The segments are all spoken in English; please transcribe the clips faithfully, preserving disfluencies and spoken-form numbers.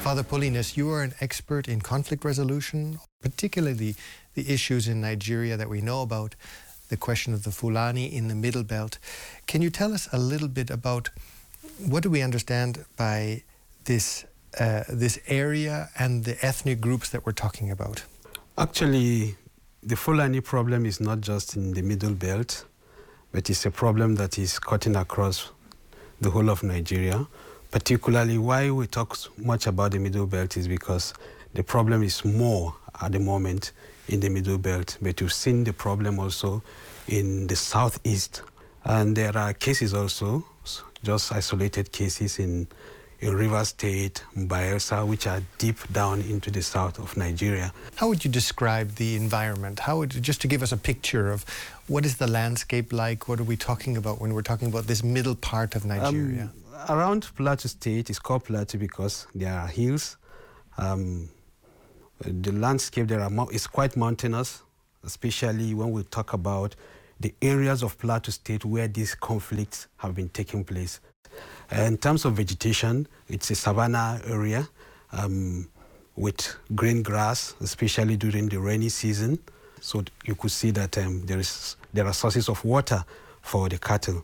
Father Paulinus, you are an expert in conflict resolution, particularly the issues in Nigeria that we know about, the question of the Fulani in the Middle Belt. Can you tell us a little bit about what do we understand by this, uh, this area and the ethnic groups that we're talking about? Actually, the Fulani problem is not just in the Middle Belt, but it's a problem that is cutting across the whole of Nigeria. Particularly, why we talk much about the Middle Belt is because the problem is more at the moment in the Middle Belt, but you've seen the problem also in the Southeast. And there are cases also, just isolated cases in, in Rivers State, Bayelsa, which are deep down into the south of Nigeria. How would you describe the environment? How would, just to give us a picture of what is the landscape like? What are we talking about when we're talking about this middle part of Nigeria? Um, around Plateau State, it's called Plateau because there are hills. Um, the landscape there are, is quite mountainous, especially when we talk about the areas of Plateau State where these conflicts have been taking place. In terms of vegetation, it's a savanna area um, with green grass, especially during the rainy season. So you could see that um, there is there are sources of water for the cattle.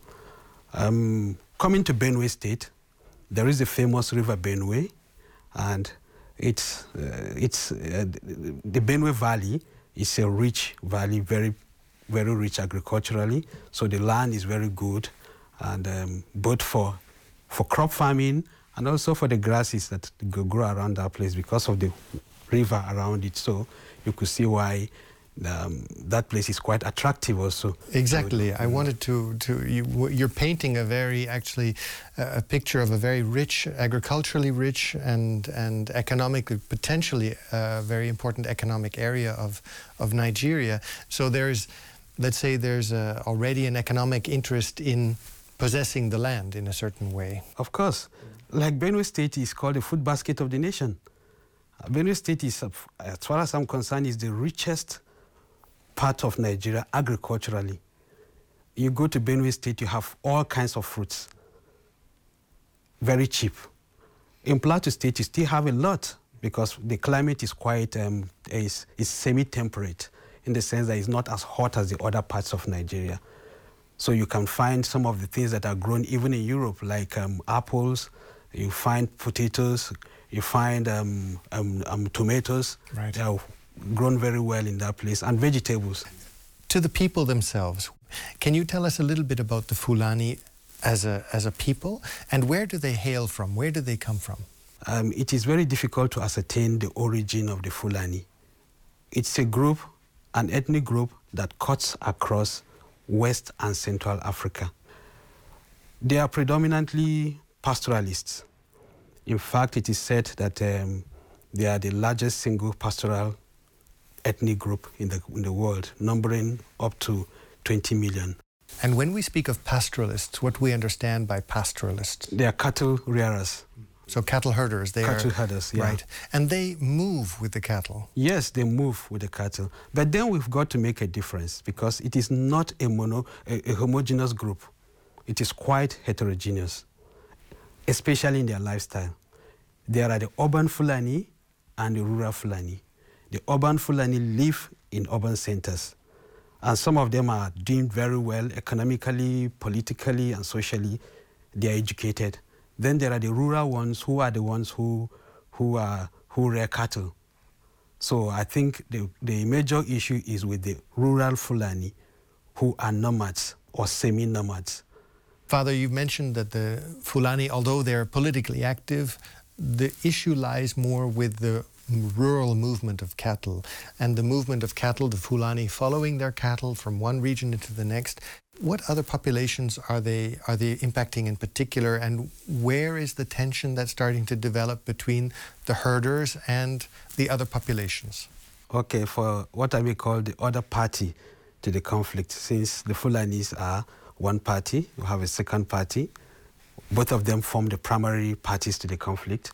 Um, coming to Benue State, there is a famous river Benue, and it's uh, it's uh, the Benue Valley is a rich valley, very very rich agriculturally. So the land is very good, and um, both for for crop farming and also for the grasses that grow around that place because of the river around it. So you could see why um, that place is quite attractive also. Exactly. I wanted to, to you, you're painting a very, actually, uh, a picture of a very rich, agriculturally rich and, and economically, potentially a very important economic area of, of Nigeria. So there's, let's say there's a, already an economic interest in possessing the land in a certain way. Of course. Like Benue State is called the food basket of the nation. Benue State is, as far as I'm concerned, is the richest part of Nigeria agriculturally. You go to Benue State, you have all kinds of fruits, very cheap. In Plateau State, you still have a lot because the climate is quite, um, is, is semi-temperate in the sense that it's not as hot as the other parts of Nigeria. So you can find some of the things that are grown even in Europe, like um, apples, you find potatoes, you find um, um, um, tomatoes. Right. They are grown very well in that place, and vegetables. To the people themselves, can you tell us a little bit about the Fulani as a, as a people, and where do they hail from? Where do they come from? Um, it is very difficult to ascertain the origin of the Fulani. It's a group, an ethnic group that cuts across West and Central Africa. They are predominantly pastoralists. In fact, it is said that um, they are the largest single pastoral ethnic group in the, in the world, numbering up to twenty million. And when we speak of pastoralists, what do we understand by pastoralists? They are cattle rearers. So cattle herders, they cattle are... herders, yeah. Right. And they move with the cattle. Yes, they move with the cattle. But then we've got to make a difference because it is not a, mono, a, a homogeneous group. It is quite heterogeneous, especially in their lifestyle. There are the urban Fulani and the rural Fulani. The urban Fulani live in urban centers, and some of them are doing very well economically, politically, and socially. They are educated. Then there are the rural ones who are the ones who, who, are, who rear cattle. So I think the, the major issue is with the rural Fulani who are nomads or semi-nomads. Father, you mentioned that the Fulani, although they're politically active, the issue lies more with the rural movement of cattle and the movement of cattle, the Fulani following their cattle from one region into the next. What other populations are they are they impacting in particular, and where is the tension that's starting to develop between the herders and the other populations? Okay, for what I may call the other party to the conflict, since the Fulanis are one party, you have a second party, both of them form the primary parties to the conflict.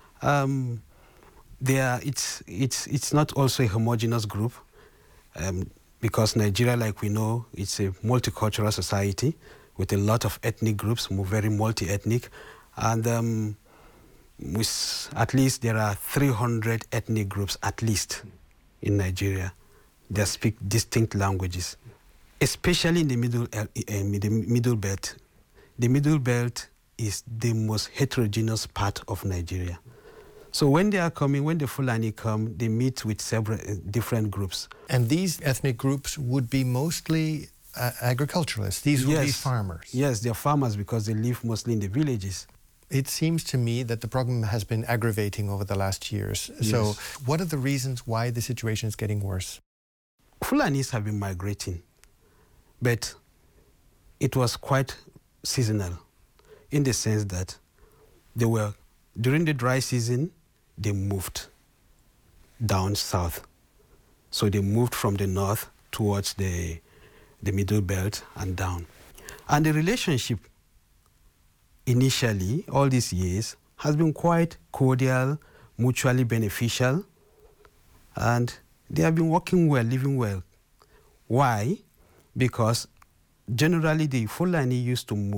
Um, They are, it's, it's, it's not also a homogeneous group um, because Nigeria, like we know, it's a multicultural society with a lot of ethnic groups, very multi-ethnic. And um, with at least there are three hundred ethnic groups at least in Nigeria that speak distinct languages, especially in the middle, uh, in the middle belt. The middle belt is the most heterogeneous part of Nigeria. So when they are coming, when the Fulani come, they meet with several uh, different groups. And these ethnic groups would be mostly uh, agriculturalists. These would yes. be farmers. Yes, they're farmers because they live mostly in the villages. It seems to me that the problem has been aggravating over the last years. Yes. So what are the reasons why the situation is getting worse? Fulanis have been migrating, but it was quite seasonal in the sense that they were, during the dry season, they moved down south. So they moved from the north towards the, the middle belt and down. And the relationship initially, all these years, has been quite cordial, mutually beneficial, and they have been working well, living well. Why? Because generally the Fulani used to move